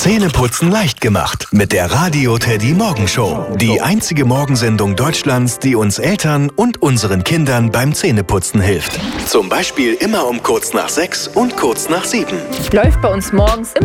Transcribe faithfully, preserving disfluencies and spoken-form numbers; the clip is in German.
Zähneputzen leicht gemacht mit der Radio Teddy Morgenshow. Die einzige Morgensendung Deutschlands, die uns Eltern und unseren Kindern beim Zähneputzen hilft. Zum Beispiel immer um kurz nach sechs und kurz nach sieben. Läuft bei uns morgens immer